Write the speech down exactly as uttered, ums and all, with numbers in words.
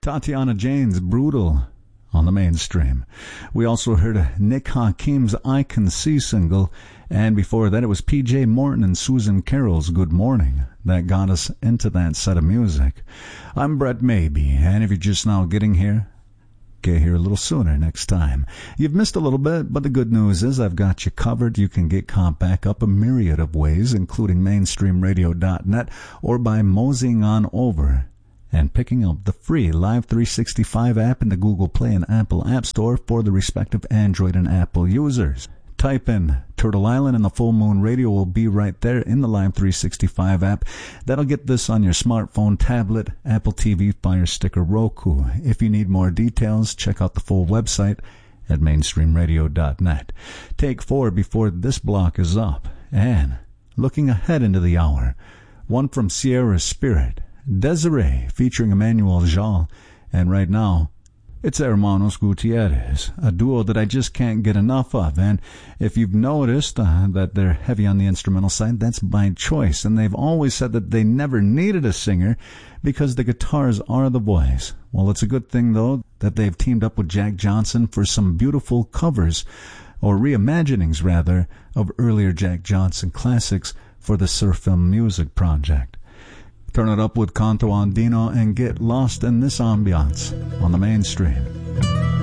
Tatiana Jane's Brutal on the mainstream. We also heard Nick Hakim's I Can See single, and before that it was P J Morton and Susan Carroll's Good Morning that got us into that set of music. I'm Brett Maybe, and if you're just now getting here, get here a little sooner next time. You've missed a little bit, but the good news is I've got you covered. You can get caught back up a myriad of ways, including mainstream radio dot net or by moseying on over and picking up the free Live three sixty-five app in the Google Play and Apple App Store for the respective Android and Apple users. Type in Turtle Island and the Full Moon Radio will be right there in the Live three sixty-five app. That'll get this on your smartphone, tablet, Apple T V, Fire Stick, or Roku. If you need more details, check out the full website at mainstream radio dot net. Take four before this block is up. And looking ahead into the hour, one from Sierra Spirit, Desiree featuring Emmanuel Jal, and right now it's Hermanos Gutierrez, a duo that I just can't get enough of. And if you've noticed uh, that they're heavy on the instrumental side, that's by choice. And they've always said that they never needed a singer because the guitars are the voice. Well, it's a good thing, though, that they've teamed up with Jack Johnson for some beautiful covers, or reimaginings, rather, of earlier Jack Johnson classics for the Surf Film Music Project. Turn it up with Canto Andino and get lost in this ambiance on the mainstream.